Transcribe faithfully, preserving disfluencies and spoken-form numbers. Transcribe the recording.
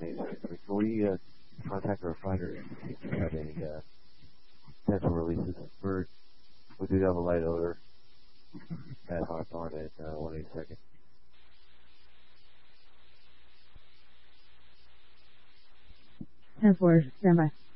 Can we uh, contact our fighter if you have any uh, potential releases? We're, we do have a light odor at Hawthorne at uh, one eighty-second. ten four, stand by.